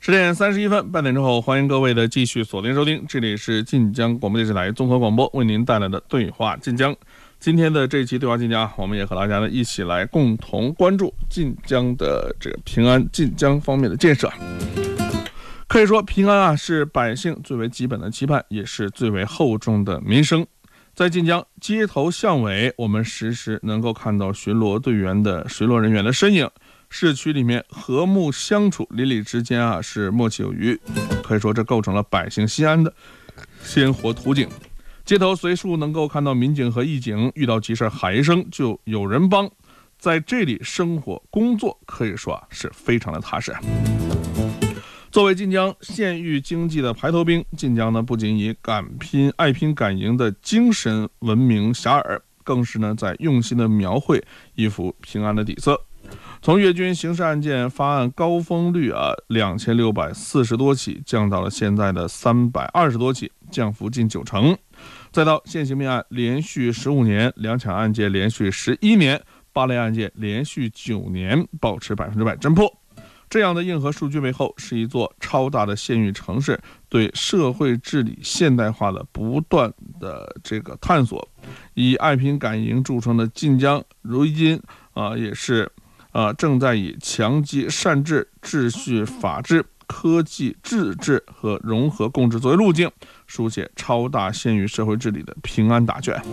10点31分，半点之后，欢迎各位的继续锁定收听，这里是晋江广播电视台综合广播为您带来的对话晋江。今天的这一期对话晋江，我们也和大家呢一起来共同关注晋江的这个平安晋江方面的建设。可以说，平安啊是百姓最为基本的期盼，也是最为厚重的民生。在晋江街头巷尾，我们时时能够看到巡逻队员的巡逻人员的身影。市区里面和睦相处，邻里之间啊是默契有余，可以说这构成了百姓心安的鲜活图景。街头随处能够看到民警和义警，遇到急事喊一声就有人帮，在这里生活工作可以说啊是非常的踏实。作为晋江县域经济的排头兵，晋江呢不仅以爱拼敢赢的精神闻名遐迩，更是呢在用心的描绘一幅平安的底色。从粤军刑事案件发案高峰率2640多起降到了现在的320多起，降幅近90%。再到现行命案连续15年，2抢案件连续11年，8类案件连续9年，保持100%侦破。这样的硬核数据背后，是一座超大的县域城市对社会治理现代化的不断的这个探索。以爱拼敢赢著称的晋江，如今也是正在以强基善治、秩序法治、科技自治和融合共治作为路径，书写超大县域社会治理的平安大卷。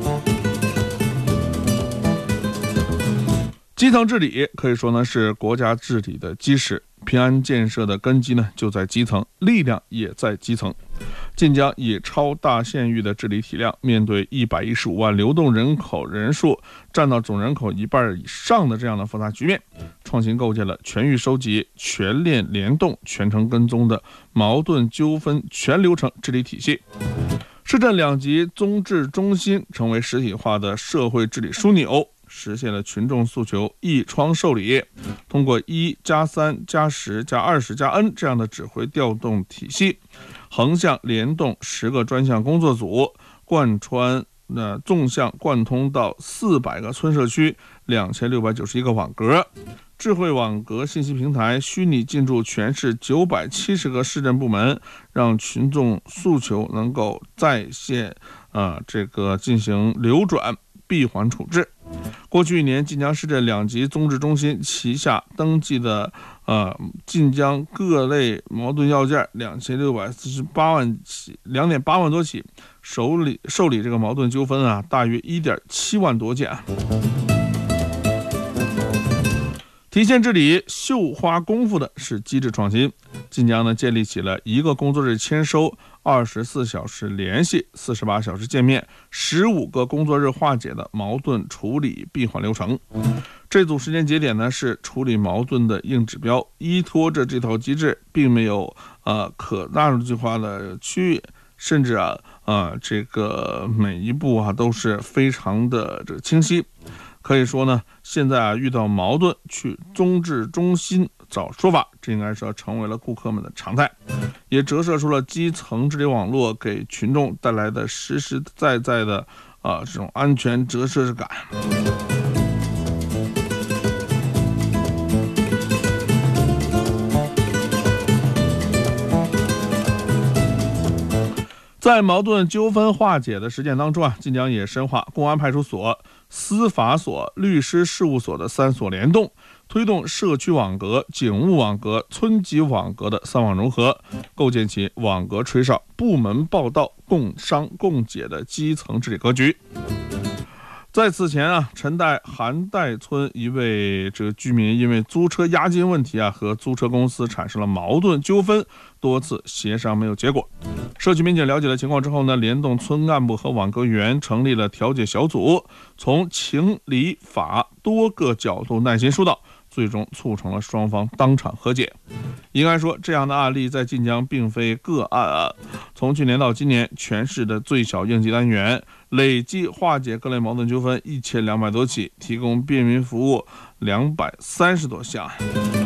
基层治理可以说呢是国家治理的基石，平安建设的根基呢就在基层，力量也在基层。晋江以超大县域的治理体量，面对115万流动人口人数占到总人口1半以上的这样的复杂局面，创新构建了全域收集、全链联动、全程跟踪的矛盾纠纷全流程治理体系。市镇2级综治中心成为实体化的社会治理枢纽，实现了群众诉求一窗受理，通过1+3+10+20+N 这样的指挥调动体系，横向联动10个专项工作组，贯穿纵向贯通到400个村社区，2691个网格，智慧网格信息平台虚拟进驻全市970个市镇部门，让群众诉求能够在线进行流转闭环处置。过去1年，晋江市镇2级综治中心旗下登记的晋江各类矛盾要件2648万起，2.8万多起，受理这个矛盾纠纷大约1.7万多件。体现治理绣花功夫的是机制创新。晋江呢建立起了1个工作日签收、24小时联系、48小时见面、15个工作日化解的矛盾处理闭环流程。这组时间节点呢是处理矛盾的硬指标，依托着这套机制，并没有可纳入计划的区域，甚至这个每一步都是非常的清晰。可以说呢，现在遇到矛盾去综治中心找说法，这应该是成为了顾客们的常态，也折射出了基层治理网络给群众带来的实实在在的这种安全折射感。在矛盾纠纷化解的实践当中晋江也深化公安派出所、司法所、律师事务所的3所联动，推动社区网格、警务网格、村级网格的3网融合，构建起网格吹哨、部门报道、共商共解的基层治理格局。在此前陈代韩代村一位居民因为租车押金问题和租车公司产生了矛盾纠纷，多次协商没有结果。社区民警了解了情况之后呢，联动村干部和网格员成立了调解小组，从情理法多个角度耐心疏导，最终促成了双方当场和解。应该说，这样的案例在晋江并非个案从去年到今年，全市的最小应急单元累计化解各类矛盾纠纷1200多起，提供便民服务230多项。